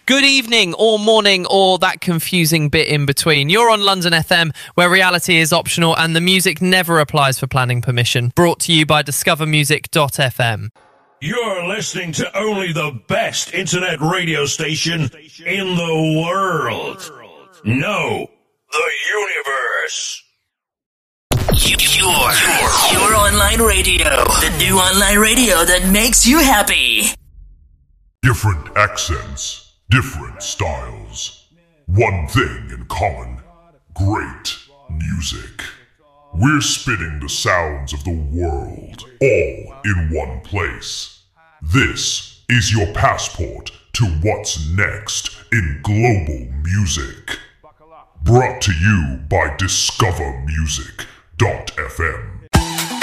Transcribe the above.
Good evening or morning or that confusing bit in between. You're on London FM, where reality is optional and the music never applies for planning permission. Brought to you by discovermusic.fm. You're listening to only the best internet radio station in the world. No, the universe. Your online radio. The new online radio that makes you happy. Different accents, different styles. One thing in common: great music. We're spitting the sounds of the world, all in one place. This is your passport to what's next in global music. Brought to you by discovermusic.fm.